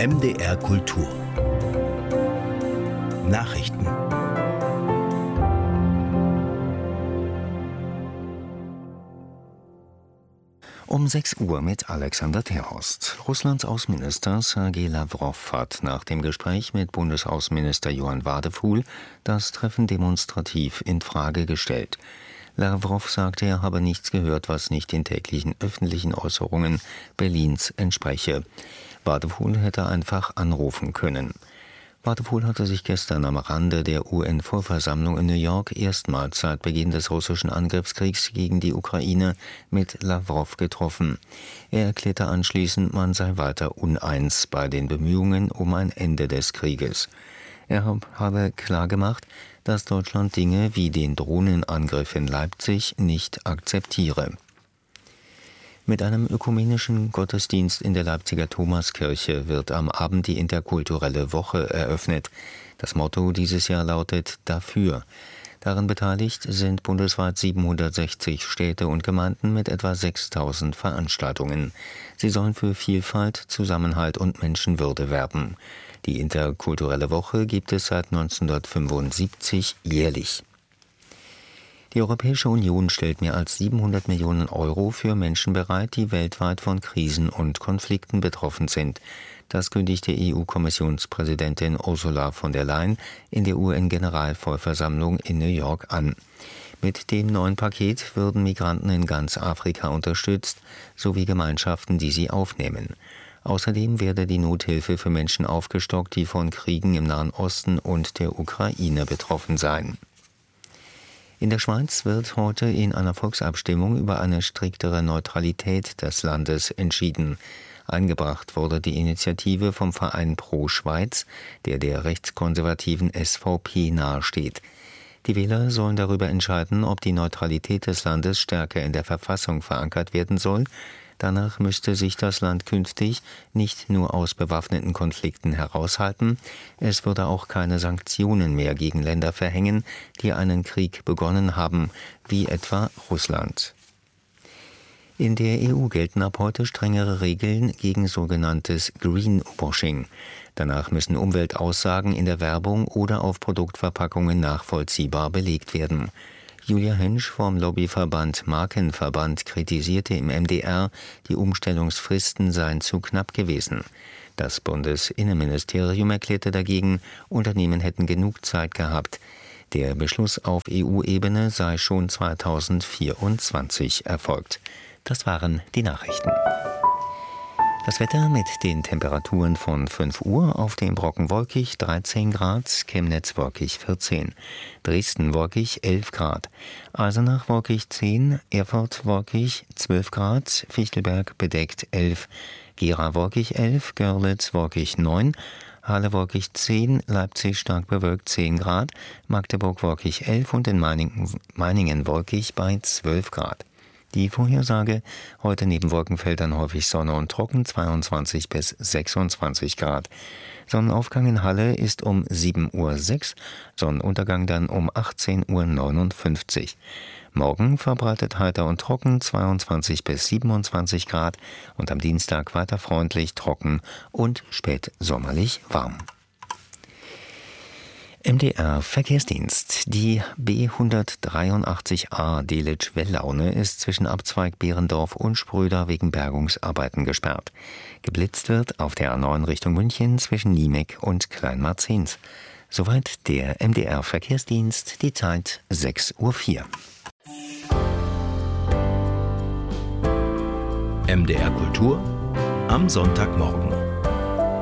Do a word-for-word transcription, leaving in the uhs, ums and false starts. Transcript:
M D R Kultur Nachrichten. Um sechs Uhr mit Alexander Terhorst. Russlands Außenminister Sergei Lawrow hat nach dem Gespräch mit Bundesaußenminister Johann Wadephul das Treffen demonstrativ in Frage gestellt. Lawrow sagte, er habe nichts gehört, was nicht den täglichen öffentlichen Äußerungen Berlins entspreche. Wadephul hätte einfach anrufen können. Wadephul hatte sich gestern am Rande der U N-Vollversammlung in New York erstmals seit Beginn des russischen Angriffskriegs gegen die Ukraine mit Lawrow getroffen. Er erklärte anschließend, man sei weiter uneins bei den Bemühungen um ein Ende des Krieges. Er habe klargemacht, dass Deutschland Dinge wie den Drohnenangriff in Leipzig nicht akzeptiere. Mit einem ökumenischen Gottesdienst in der Leipziger Thomaskirche wird am Abend die interkulturelle Woche eröffnet. Das Motto dieses Jahr lautet »Dafür«. Daran beteiligt sind bundesweit siebenhundertsechzig Städte und Gemeinden mit etwa sechstausend Veranstaltungen. Sie sollen für Vielfalt, Zusammenhalt und Menschenwürde werben. Die interkulturelle Woche gibt es seit neunzehnhundertfünfundsiebzig jährlich. Die Europäische Union stellt mehr als siebenhundert Millionen Euro für Menschen bereit, die weltweit von Krisen und Konflikten betroffen sind. Das kündigte E U-Kommissionspräsidentin Ursula von der Leyen in der U N-Generalvollversammlung in New York an. Mit dem neuen Paket würden Migranten in ganz Afrika unterstützt, sowie Gemeinschaften, die sie aufnehmen. Außerdem werde die Nothilfe für Menschen aufgestockt, die von Kriegen im Nahen Osten und der Ukraine betroffen seien. In der Schweiz wird heute in einer Volksabstimmung über eine striktere Neutralität des Landes entschieden. Eingebracht wurde die Initiative vom Verein Pro Schweiz, der der rechtskonservativen S V P nahesteht. Die Wähler sollen darüber entscheiden, ob die Neutralität des Landes stärker in der Verfassung verankert werden soll. Danach müsste sich das Land künftig nicht nur aus bewaffneten Konflikten heraushalten, es würde auch keine Sanktionen mehr gegen Länder verhängen, die einen Krieg begonnen haben, wie etwa Russland. In der E U gelten ab heute strengere Regeln gegen sogenanntes Greenwashing. Danach müssen Umweltaussagen in der Werbung oder auf Produktverpackungen nachvollziehbar belegt werden. Julia Hensch vom Lobbyverband Markenverband kritisierte im M D R, die Umstellungsfristen seien zu knapp gewesen. Das Bundesinnenministerium erklärte dagegen, Unternehmen hätten genug Zeit gehabt. Der Beschluss auf E U-Ebene sei schon zweitausendvierundzwanzig erfolgt. Das waren die Nachrichten. Das Wetter mit den Temperaturen von fünf Uhr: auf dem Brocken wolkig dreizehn Grad, Chemnitz wolkig vierzehn, Dresden wolkig elf Grad, Eisenach wolkig zehn, Erfurt wolkig zwölf Grad, Fichtelberg bedeckt elf, Gera wolkig elf, Görlitz wolkig neun, Halle wolkig zehn, Leipzig stark bewölkt zehn Grad, Magdeburg wolkig elf und in Meiningen, Meiningen wolkig bei zwölf Grad. Die Vorhersage: heute neben Wolkenfeldern häufig Sonne und trocken, zweiundzwanzig bis sechsundzwanzig Grad. Sonnenaufgang in Halle ist um sieben Uhr sechs, Sonnenuntergang dann um achtzehn Uhr neunundfünfzig. Morgen verbreitet heiter und trocken, zweiundzwanzig bis siebenundzwanzig Grad, und am Dienstag weiter freundlich, trocken und spätsommerlich warm. M D R Verkehrsdienst. Die B hundertdreiundachtzig A Delitzsch-Wellaune ist zwischen Abzweig Behrendorf und Spröder wegen Bergungsarbeiten gesperrt. Geblitzt wird auf der A neun Richtung München zwischen Niemek und Kleinmarzens. Soweit der M D R Verkehrsdienst, die Zeit sechs Uhr vier. M D R Kultur am Sonntagmorgen.